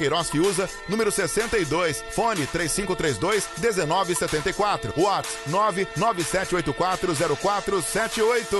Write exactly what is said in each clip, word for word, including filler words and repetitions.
Queiroz que usa, número sessenta e dois, fone três cinco três dois, um nove sete quatro, WhatsApp nove nove sete oito quatro zero quatro sete oito.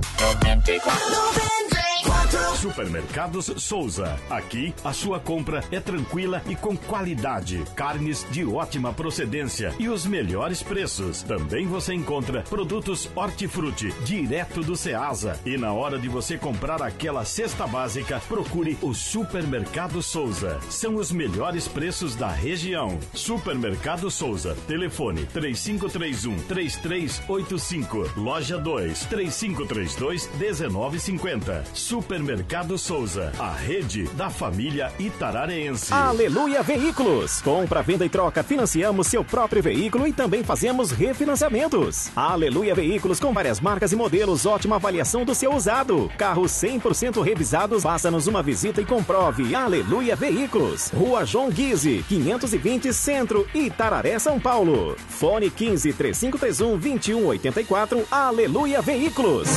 Supermercados Souza. Aqui a sua compra é tranquila e com qualidade. Carnes de ótima procedência e os melhores preços. Também você encontra produtos hortifruti direto do Ceasa. E na hora de você comprar aquela cesta básica, procure o Supermercado Souza. São os melhores preços da região. Supermercado Souza. Telefone três cinco três um, três três oito cinco. Loja dois, três cinco três dois, um nove cinco zero. Supermercado Souza, a rede da família itarareense. Aleluia Veículos. Compra, venda e troca. Financiamos seu próprio veículo e também fazemos refinanciamentos. Aleluia Veículos com várias marcas e modelos. Ótima avaliação do seu usado. Carros cem por cento revisados. Faça-nos uma visita e comprove. Aleluia Veículos. Rua João Guise, quinhentos e vinte Centro, Itararé, São Paulo. Fone quinze, três cinco três um, dois um oito quatro. Aleluia Veículos.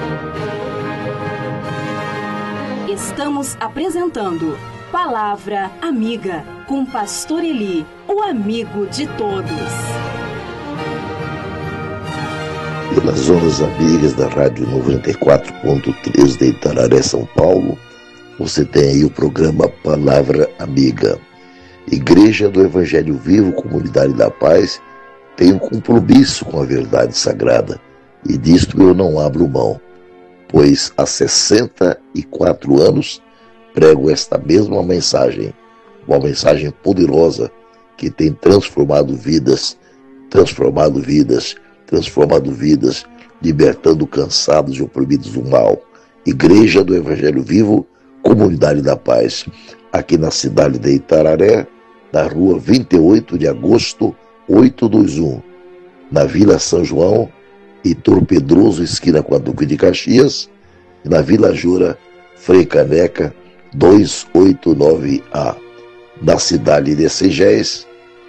Estamos apresentando Palavra Amiga, com Pastor Eli, o amigo de todos. Pelas ondas amigas da Rádio noventa e quatro ponto três de Itararé, São Paulo, você tem aí o programa Palavra Amiga. Igreja do Evangelho Vivo, Comunidade da Paz, tem um compromisso com a verdade sagrada, e disto eu não abro mão, pois há sessenta e quatro anos prego esta mesma mensagem, uma mensagem poderosa que tem transformado vidas, transformado vidas, transformado vidas, libertando cansados e oprimidos do mal. Igreja do Evangelho Vivo, Comunidade da Paz, aqui na cidade de Itararé, na rua vinte e oito de agosto, oitocentos e vinte e um, na Vila São João, Heitor Pedroso, esquina com a Duque de Caxias, e na Vila Jura, Frei Caneca, duzentos e oitenta e nove A, na cidade de Segés,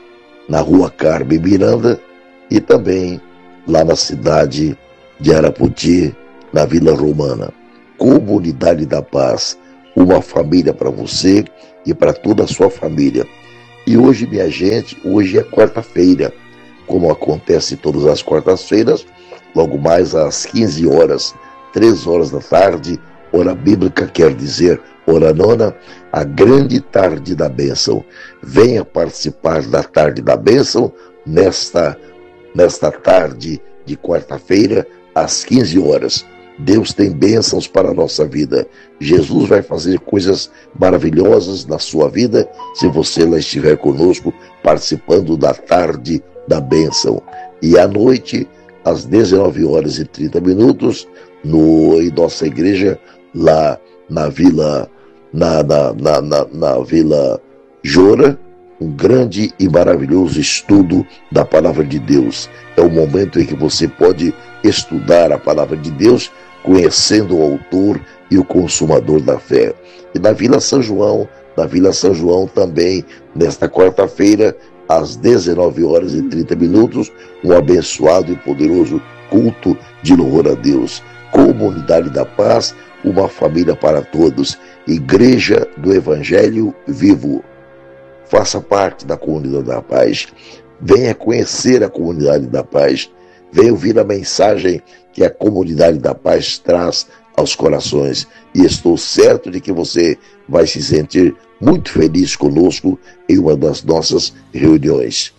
na rua Carme Miranda, e também lá na cidade de Araputi, na Vila Romana. Comunidade da Paz, uma família para você e para toda a sua família. E hoje, minha gente, hoje é quarta-feira, como acontece todas as quartas-feiras, logo mais às quinze horas, três horas da tarde, hora bíblica quer dizer hora nona, a grande tarde da bênção. Venha participar da tarde da bênção nesta, nesta tarde de quarta-feira, às quinze horas. Deus tem bênçãos para a nossa vida. Jesus vai fazer coisas maravilhosas na sua vida se você lá estiver conosco participando da tarde da bênção. E à noite, às dezenove horas e trinta minutos, no, em nossa igreja, lá na Vila, na, na, na, na, na Vila Jora, um grande e maravilhoso estudo da Palavra de Deus. É o momento em que você pode estudar a Palavra de Deus, conhecendo o autor e o consumador da fé. E na Vila São João, na Vila São João também, nesta quarta-feira, às dezenove horas e trinta minutos, um abençoado e poderoso culto de louvor a Deus. Comunidade da Paz, uma família para todos. Igreja do Evangelho Vivo. Faça parte da Comunidade da Paz. Venha conhecer a Comunidade da Paz. Venha ouvir a mensagem que a Comunidade da Paz traz aos corações. E estou certo de que você vai se sentir muito feliz conosco em uma das nossas reuniões.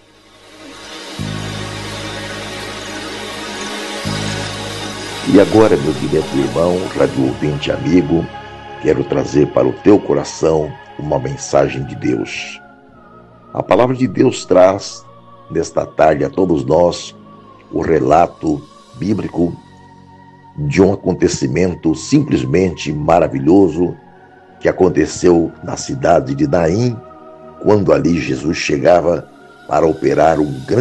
E agora, meu direto irmão, rádio ouvinte amigo, quero trazer para o teu coração uma mensagem de Deus. A palavra de Deus traz, nesta tarde, a todos nós, o relato bíblico de um acontecimento simplesmente maravilhoso que aconteceu na cidade de Naim, quando ali Jesus chegava para operar um grande